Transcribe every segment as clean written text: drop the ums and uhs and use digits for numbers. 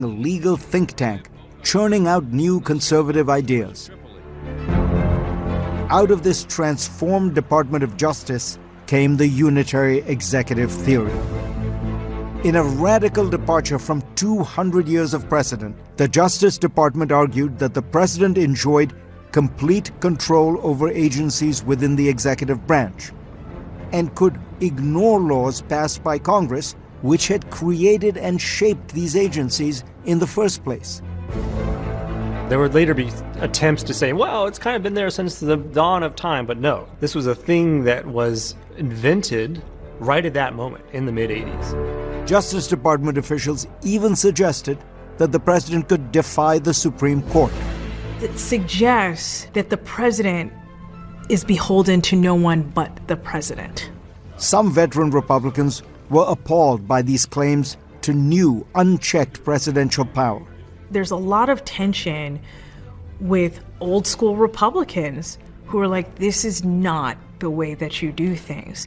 a legal think tank churning out new conservative ideas. Out of this transformed Department of Justice came the unitary executive theory. In a radical departure from 200 years of precedent, the Justice Department argued that the president enjoyed complete control over agencies within the executive branch and could ignore laws passed by Congress which had created and shaped these agencies in the first place. There would later be attempts to say, well, it's kind of been there since the dawn of time, but no. This was a thing that was invented right at that moment in the mid-'80s. Justice Department officials even suggested that the president could defy the Supreme Court. It suggests that the president is beholden to no one but the president. Some veteran Republicans were appalled by these claims to new, unchecked presidential power. There's a lot of tension with old school Republicans who are like, this is not the way that you do things.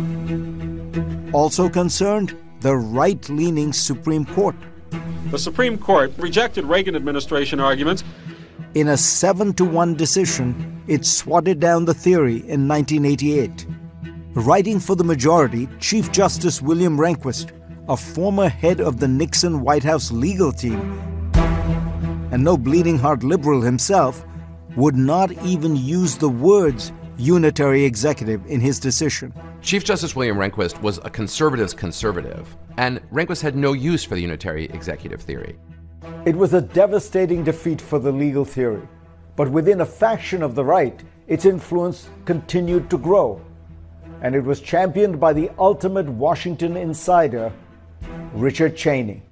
Also concerned, the right-leaning Supreme Court. The Supreme Court rejected Reagan administration arguments. In a 7-1 decision, it swatted down the theory in 1988. Writing for the majority, Chief Justice William Rehnquist, a former head of the Nixon White House legal team, and no bleeding heart liberal himself, would not even use the words unitary executive in his decision. Chief Justice William Rehnquist was a conservative's conservative, and Rehnquist had no use for the unitary executive theory. It was a devastating defeat for the legal theory, but within a faction of the right, its influence continued to grow, and it was championed by the ultimate Washington insider, Richard Cheney.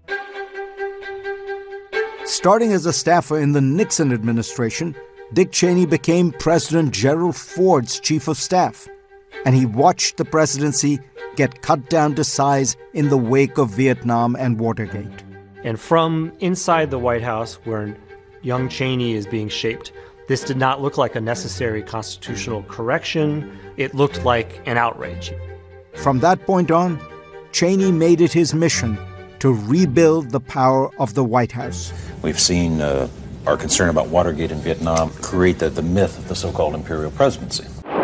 Starting as a staffer in the Nixon administration, Dick Cheney became President Gerald Ford's chief of staff, and he watched the presidency get cut down to size in the wake of Vietnam and Watergate. And from inside the White House, where young Cheney is being shaped, this did not look like a necessary constitutional correction. It looked like an outrage. From that point on, Cheney made it his mission to rebuild the power of the White House. We've seen our concern about Watergate and Vietnam create the myth of the so-called imperial presidency.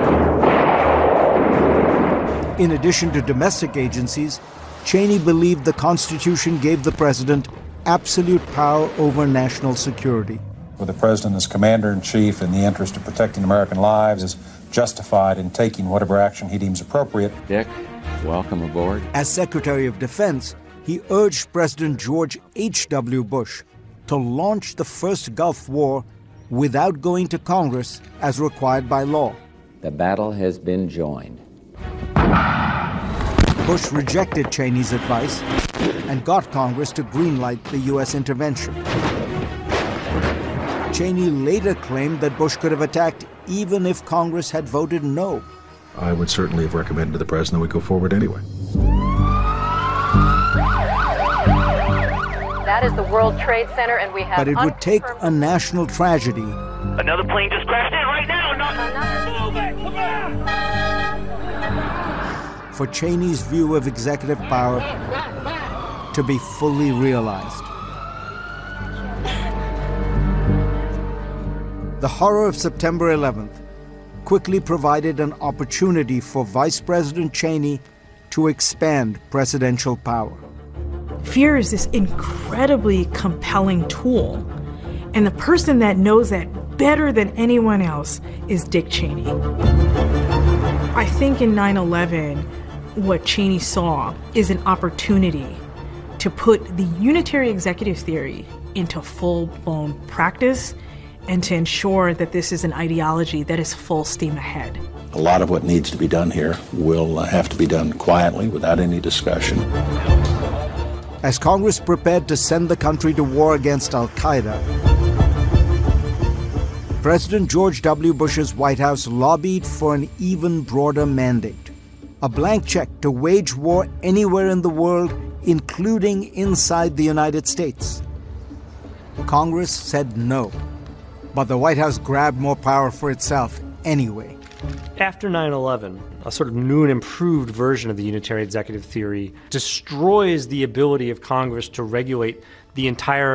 In addition to domestic agencies, Cheney believed the Constitution gave the president absolute power over national security. With the president as commander-in-chief in the interest of protecting American lives is justified in taking whatever action he deems appropriate. Dick, welcome aboard. As Secretary of Defense, he urged President George H.W. Bush to launch the first Gulf War without going to Congress as required by law. The battle has been joined. Bush rejected Cheney's advice and got Congress to greenlight the U.S. intervention. Cheney later claimed that Bush could have attacked even if Congress had voted no. I would certainly have recommended to the president we go forward anyway. That is the World Trade Center, and we have... But it would take a national tragedy. Another plane just crashed in right now! Move it! Come on! For Cheney's view of executive power to be fully realized. The horror of September 11th quickly provided an opportunity for Vice President Cheney to expand presidential power. Fear is this incredibly compelling tool, and the person that knows that better than anyone else is Dick Cheney. I think in 9/11, what Cheney saw is an opportunity to put the unitary executive theory into full-blown practice and to ensure that this is an ideology that is full steam ahead. A lot of what needs to be done here will have to be done quietly, without any discussion. As Congress prepared to send the country to war against al-Qaeda, President George W. Bush's White House lobbied for an even broader mandate, a blank check to wage war anywhere in the world, including inside the United States. Congress said no, but the White House grabbed more power for itself anyway. After 9/11, a sort of new and improved version of the unitary executive theory destroys the ability of Congress to regulate the entire